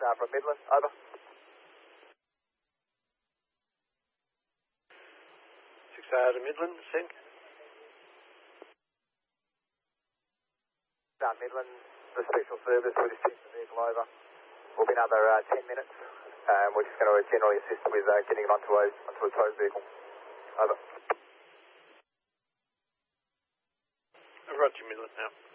from Midland, over. To Midland, send. Midland, the special service, we'll just check the vehicle over. We'll be another 10 minutes. We're just going to generally assist with getting it onto a towed vehicle. Over. Roger, Midland now.